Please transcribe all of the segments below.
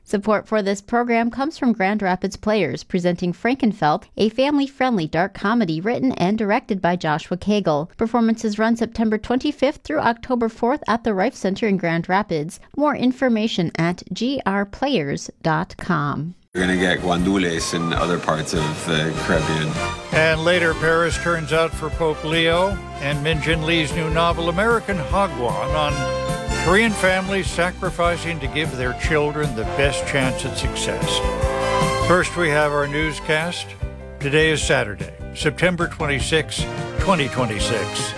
Support for this program comes from Grand Rapids Players, presenting Frankenfeld, a family-friendly dark comedy written and directed by Joshua Cagle. Performances run September 25th through October 4th at the Rife Center in Grand Rapids. More information at grplayers.com. You're going to get guandules in other parts of the Caribbean. And later, Paris turns out for Pope Leo, and Min Jin Lee's new novel, American Hagwon, on Korean families sacrificing to give their children the best chance at success. First, we have our newscast. Today is Saturday, September 26, 2026.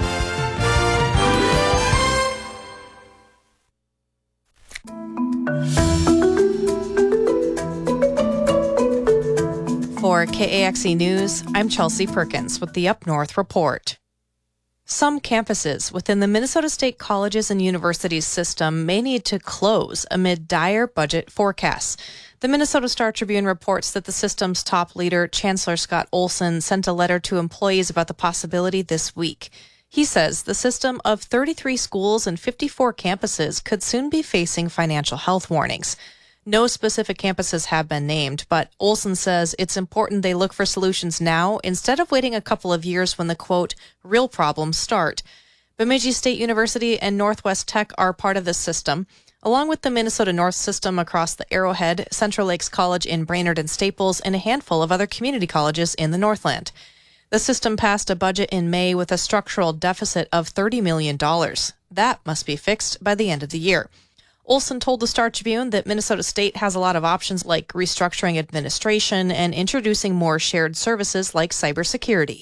For KAXE News, I'm Chelsea Perkins with the Up North Report. Some campuses within the Minnesota State Colleges and Universities system may need to close amid dire budget forecasts. The Minnesota Star Tribune reports that the system's top leader, Chancellor Scott Olson, sent a letter to employees about the possibility this week. He says the system of 33 schools and 54 campuses could soon be facing financial health warnings. No specific campuses have been named, but Olson says it's important they look for solutions now instead of waiting a couple of years when the, quote, real problems start. Bemidji State University and Northwest Tech are part of this system, along with the Minnesota North system across the Arrowhead, Central Lakes College in Brainerd and Staples, and a handful of other community colleges in the Northland. The system passed a budget in May with a structural deficit of $30 million. That must be fixed by the end of the year. Olson told the Star Tribune that Minnesota State has a lot of options like restructuring administration and introducing more shared services like cybersecurity.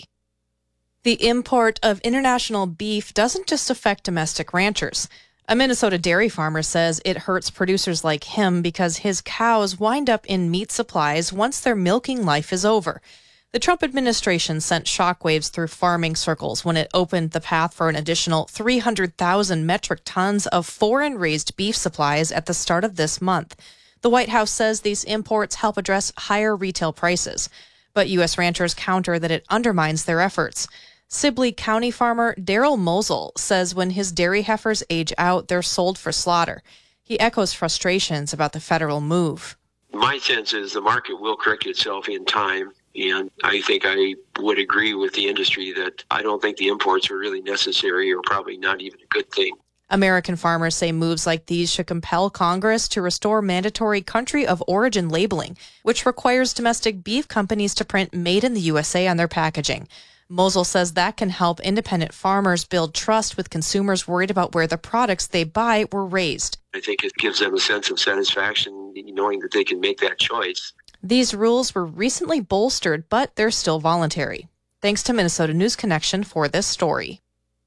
The import of international beef doesn't just affect domestic ranchers. A Minnesota dairy farmer says it hurts producers like him because his cows wind up in meat supplies once their milking life is over. The Trump administration sent shockwaves through farming circles when it opened the path for an additional 300,000 metric tons of foreign-raised beef supplies at the start of this month. The White House says these imports help address higher retail prices, but U.S. ranchers counter that it undermines their efforts. Sibley County farmer Daryl Mosel says when his dairy heifers age out, they're sold for slaughter. He echoes frustrations about the federal move. My sense is the market will correct itself in time. And I think I would agree with the industry that I don't think the imports are really necessary or probably not even a good thing. American farmers say moves like these should compel Congress to restore mandatory country of origin labeling, which requires domestic beef companies to print Made in the USA on their packaging. Mosel says that can help independent farmers build trust with consumers worried about where the products they buy were raised. I think it gives them a sense of satisfaction knowing that they can make that choice. These rules were recently bolstered, but they're still voluntary. Thanks to Minnesota News Connection for this story.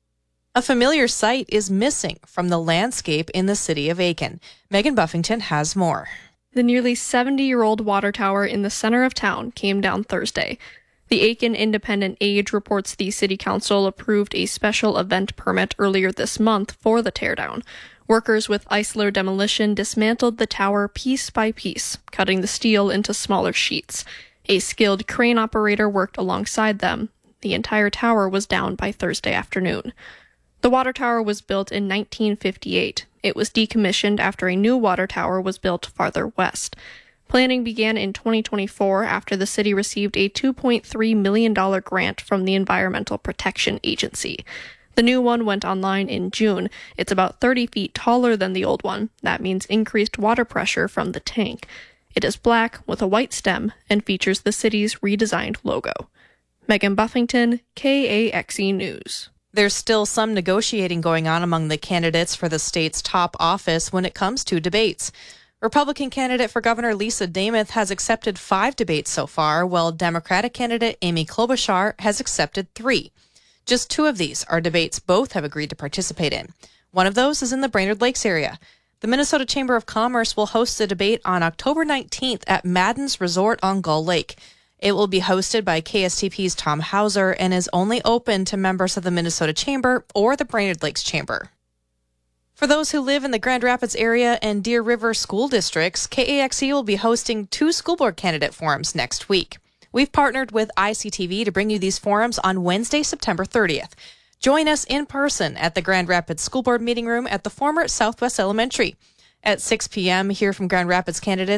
A familiar sight is missing from the landscape in the city of Aiken. Megan Buffington has more. The nearly 70-year-old water tower in the center of town came down Thursday. The Aiken Independent Age reports the City Council approved a special event permit earlier this month for the teardown. Workers with Eisler Demolition dismantled the tower piece by piece, cutting the steel into smaller sheets. A skilled crane operator worked alongside them. The entire tower was down by Thursday afternoon. The water tower was built in 1958. It was decommissioned after a new water tower was built farther west. Planning began in 2024 after the city received a $2.3 million grant from the Environmental Protection Agency. The new one went online in June. It's about 30 feet taller than the old one. That means increased water pressure from the tank. It is black with a white stem and features the city's redesigned logo. Megan Buffington, KAXE News. There's still some negotiating going on among the candidates for the state's top office when it comes to debates. Republican candidate for governor Lisa Demuth has accepted 5 debates so far, while Democratic candidate Amy Klobuchar has accepted 3. Just 2 of these are debates both have agreed to participate in. One of those is in the Brainerd Lakes area. The Minnesota Chamber of Commerce will host a debate on October 19th at Madden's Resort on Gull Lake. It will be hosted by KSTP's Tom Hauser and is only open to members of the Minnesota Chamber or the Brainerd Lakes Chamber. For those who live in the Grand Rapids area and Deer River school districts, KAXE will be hosting 2 school board candidate forums next week. We've partnered with ICTV to bring you these forums on Wednesday, September 30th. Join us in person at the Grand Rapids School Board meeting room at the former Southwest Elementary. At 6 p.m., hear from Grand Rapids candidates